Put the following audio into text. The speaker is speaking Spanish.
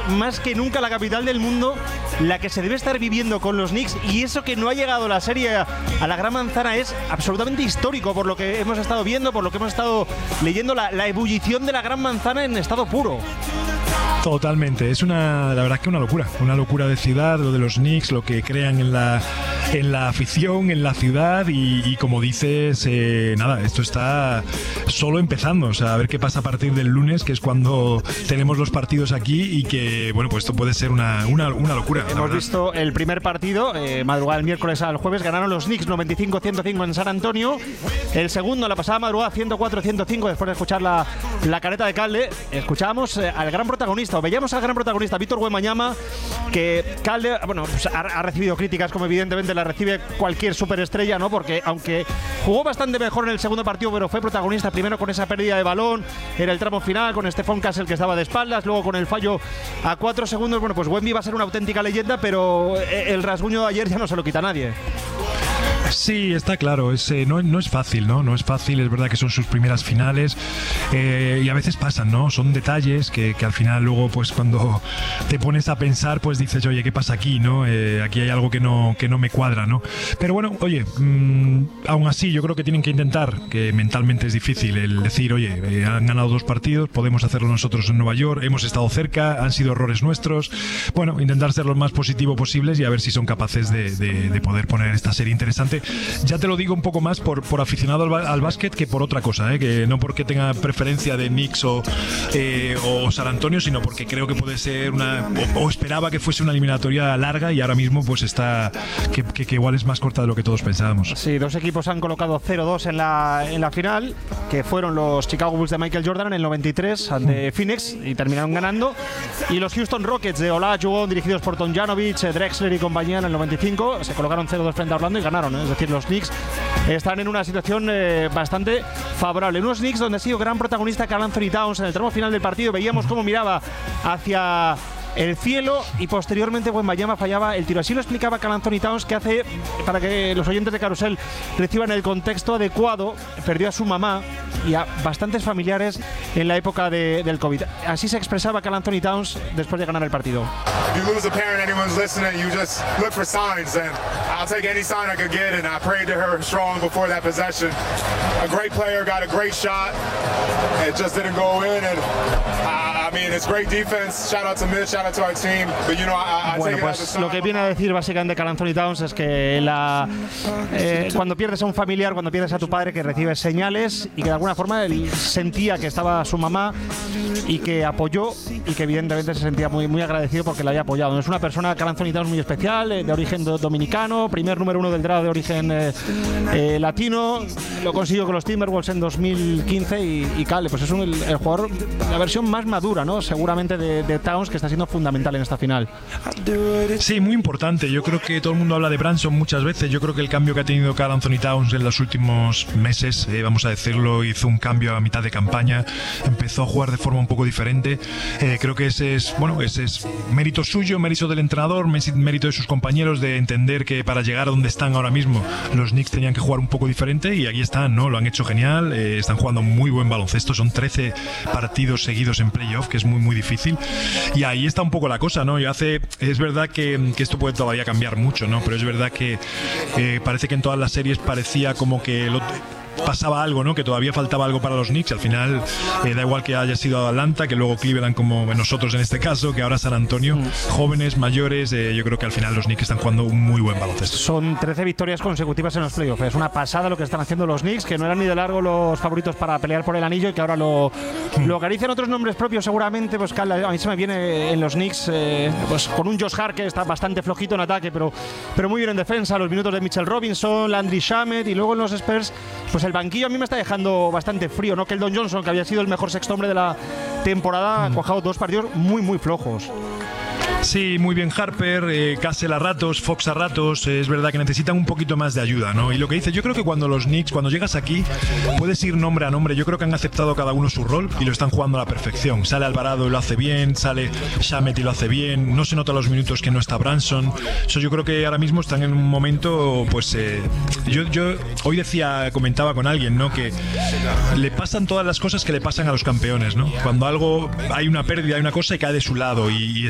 más que nunca la capital del mundo, la que se debe estar viviendo con los Knicks, y eso que no ha llegado la serie a la Gran Manzana es absolutamente histórico por lo que hemos estado viendo, por lo que hemos estado leyendo, la ebullición de la Gran Manzana en estado puro. Totalmente, es la verdad es que una locura de ciudad, lo de los Knicks, lo que crean en la afición, en la ciudad, y como dices, nada, esto está solo empezando, o sea, a ver qué pasa a partir del lunes, que es cuando tenemos los partidos aquí, y que, bueno, pues esto puede ser una locura. Hemos visto el primer partido, madrugada del miércoles al jueves, ganaron los Knicks 95-105 en San Antonio, el segundo, la pasada madrugada, 104-105, después de escuchar la careta de Calde, escuchábamos al gran protagonista, o veíamos al gran protagonista, Víctor Wembanyama, que Calde, bueno, pues ha recibido críticas, como evidentemente la recibe cualquier superestrella, ¿no? Porque aunque jugó bastante mejor en el segundo partido, pero fue protagonista primero con esa pérdida de balón en el tramo final, con Stephon Castle que estaba de espaldas, luego con el fallo a 4 segundos. Bueno, pues Wemby va a ser una auténtica leyenda, pero el rasguño de ayer ya no se lo quita a nadie. Sí, está claro, no es fácil, ¿no? No es fácil, es verdad que son sus primeras finales, y a veces pasan, ¿no? Son detalles que al final luego, pues cuando te pones a pensar, pues dices, oye, ¿qué pasa aquí, no? Aquí hay algo que no me cuadra, ¿no? Pero bueno, oye, aún así yo creo que tienen que intentar, que mentalmente es difícil el decir, oye, han ganado 2 partidos, podemos hacerlo nosotros en Nueva York, hemos estado cerca, han sido errores nuestros, bueno, intentar ser lo más positivo posibles y a ver si son capaces de poder poner esta serie interesante. Ya te lo digo un poco más por aficionado al básquet que por otra cosa, que no porque tenga preferencia de Knicks o San Antonio, sino porque creo que puede ser o esperaba que fuese una eliminatoria larga, y ahora mismo pues está que igual es más corta de lo que todos pensábamos. Sí, 2 equipos han colocado 0-2 en la final, que fueron los Chicago Bulls de Michael Jordan en el 93 ante Phoenix, y terminaron ganando, y los Houston Rockets de Olajuwon, dirigidos por Tomljanovic, Drexler y compañía, en el 95 se colocaron 0-2 frente a Orlando y ganaron, Es decir, los Knicks están en una situación bastante favorable. Unos Knicks donde ha sido gran protagonista Karl Anthony Towns. En el tramo final del partido veíamos cómo miraba hacia el cielo, y posteriormente Wembanyama fallaba el tiro. Así lo explicaba Karl Anthony Towns, que hace, para que los oyentes de Carrusel reciban el contexto adecuado, perdió a su mamá y a bastantes familiares en la época del COVID. Así se expresaba Karl Anthony Towns después de ganar el partido. If you lose a parent, anyone's listening, you just look for signs, and I'll take any sign I could get, and I prayed to her strong before that possession. A great player got a great shot, it just didn't go in, and I mean, it's great defense. Shout out to Mitch, shout out to our team, but you know, I bueno, take it as a pues sign. lo que viene a decir básicamente Karl Anthony Towns es que cuando pierdes a un familiar, cuando pierdes a tu padre, que recibes señales, y que de alguna forma él sentía que estaba su mamá y que apoyó, y que evidentemente se sentía muy, muy agradecido porque la había apoyado. Es una persona, Karl Anthony Towns, muy especial, de origen dominicano, primer número 1 del draft de origen latino, lo consiguió con los Timberwolves en 2015, y Calde, pues es el jugador, la versión más madura, ¿no? Seguramente de Towns, que está siendo fundamental en esta final. Sí, muy importante. Yo creo que todo el mundo habla de Brunson muchas veces. Yo creo que el cambio que ha tenido Karl Anthony Towns en los últimos meses, vamos a decirlo, hizo un cambio a mitad de campaña, empezó a jugar de forma un poco diferente. Creo que ese es mérito suyo, mérito del entrenador, mérito de sus compañeros, de entender que para llegar a donde están ahora mismo los Knicks tenían que jugar un poco diferente, y aquí están, ¿no? Lo han hecho genial, están jugando muy buen baloncesto, son 13 partidos seguidos en playoff, que es muy muy difícil, y ahí está un poco la cosa, ¿no? Es verdad que esto puede todavía cambiar mucho, ¿no? Pero es verdad que parece que en todas las series parecía como que pasaba algo, ¿no? Que todavía faltaba algo para los Knicks. Al final da igual que haya sido Atlanta, que luego Cleveland, como nosotros en este caso, que ahora San Antonio, jóvenes, mayores, yo creo que al final los Knicks están jugando un muy buen baloncesto. Son 13 victorias consecutivas en los playoffs. Es una pasada lo que están haciendo los Knicks, que no eran ni de largo los favoritos para pelear por el anillo, y que ahora lo acarician otros nombres propios seguramente. Pues a mí se me viene en los Knicks pues con un Josh Hart que está bastante flojito en ataque, pero muy bien en defensa, los minutos de Mitchell Robinson, Landry Shamet, y luego en los Spurs pues el banquillo a mí me está dejando bastante frío, ¿no? Keldon Johnson, que había sido el mejor sexto hombre de la temporada, ha cuajado 2 partidos muy muy flojos. Sí, muy bien Harper, Castle a ratos, Fox a ratos. Es verdad que necesitan un poquito más de ayuda, ¿no? Y lo que dice, yo creo que cuando los Knicks, cuando llegas aquí, puedes ir nombre a nombre. Yo creo que han aceptado cada uno su rol y lo están jugando a la perfección. Sale Alvarado y lo hace bien, sale Shamet y lo hace bien. No se nota los minutos que no está Brunson. Yo creo que ahora mismo están en un momento, pues yo hoy comentaba con alguien, ¿no? Que le pasan todas las cosas que le pasan a los campeones, ¿no? Cuando hay una pérdida, hay una cosa y cae de su lado, y